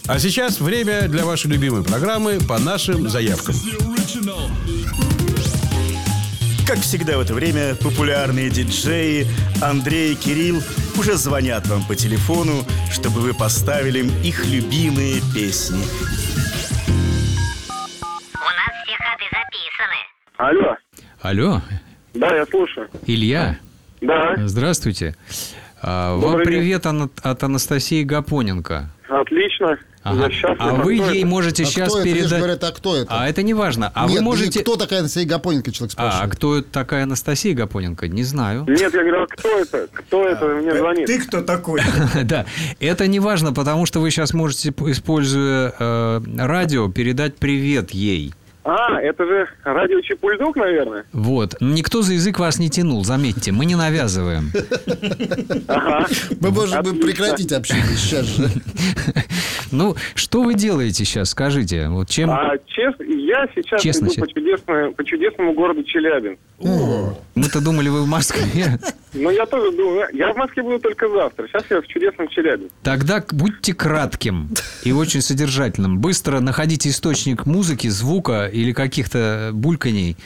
А сейчас время для вашей любимой программы «По нашим заявкам». Как всегда в это время популярные диджеи Андрей и Кирилл уже звонят вам по телефону, чтобы вы поставили им их любимые песни. У нас все ходы записаны. Алло. Алло, Да, я слушаю. Илья, Да, здравствуйте. Вам Добрый привет от Анастасии Гапоненко. отлично. Ага. Я счастлив. А вы Кто ей это? можете А сейчас кто это? Лишь передать... говорят, а кто это? А это не важно. А Нет, вы можете... кто такая Анастасия Гапоненко, человек А спрашивает. кто такая Анастасия Гапоненко? Не знаю. Нет, я говорю, а кто это? Кто это мне звонит? Ты кто такой? Да, это не важно, потому что вы сейчас можете, используя радио, передать привет ей. А, это же радио Чепульдук, наверное? Вот. Никто за язык вас не тянул, заметьте, мы не навязываем. Ага. Мы можем Отлично. прекратить общение сейчас же. Ну, что вы делаете сейчас, скажите? Вот чем... Честно, я сейчас Честно, иду по чудесному городу Челябинск. Мы-то думали, вы в Москве. Но я тоже думаю, я в Москве буду только завтра. Сейчас я в чудесном Челябинске. Тогда будьте кратким и очень содержательным. Быстро находите источник музыки, звука или каких-то бульканий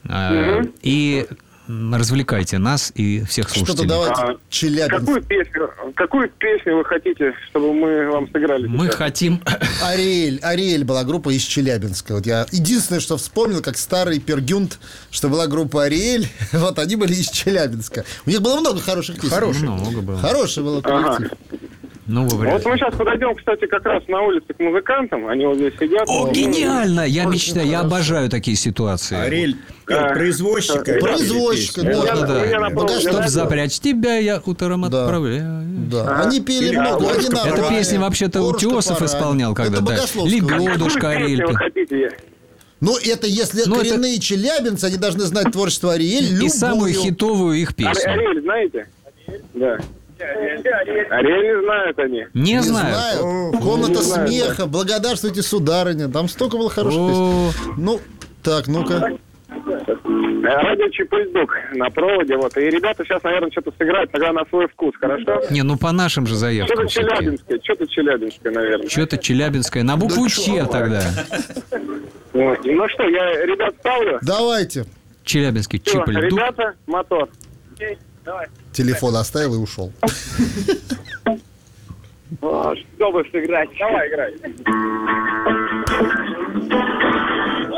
и развлекайте нас и всех Что-то слушателей. давайте, Челябинск. Какую песню вы хотите, чтобы мы вам сыграли? Мы сейчас? хотим... Ариэль была группа из Челябинска. Вот я единственное, что вспомнил, как старый Пергюнт, что была группа Ариэль. Вот они были из Челябинска. У них было много хороших песен. Много было. Хороший был коллектив. Ну, вы вряд Вот ли. мы сейчас подойдем, кстати, как раз на улице к музыкантам. Они вот здесь сидят. О, гениально! Я мечтаю, я хорошо. обожаю такие ситуации. Ариэль, производчика. Производчика, Да, да. Пока что Чтоб запрячь тебя, я утром Да. отправляю. Да. Они пели много. Они Эта нормально. песня вообще-то Порушка Утесов пора. исполнял Это когда-то. Богословского. Лебедушка, Какую Ариэль. песню вы хотите? Ну, это если Ну, это- коренные челябинцы, они должны знать творчество Ариэль. И любую. самую хитовую их песню. Ариэль, знаете? Да. Ариэль не знают они. Не Не знаю. знаю. Комната Не знаю, смеха. Благодарствуйте, сударыня. Там столько было хороших песен. О, Ну, так, ну-ка. Радио Чепульдук на проводе. Вот. И ребята сейчас, наверное, что-то сыграют тогда на свой вкус, хорошо? не, ну по нашим же заявкам. Что-то челябинское, наверное. Что-то челябинское. На букву Ч тогда. Вот. Ну что, я ребят ставлю. Давайте. Челябинский Всё, Чипольдук. ребята, мотор. Телефон оставил и ушел. Что бы сыграть? Давай, играй.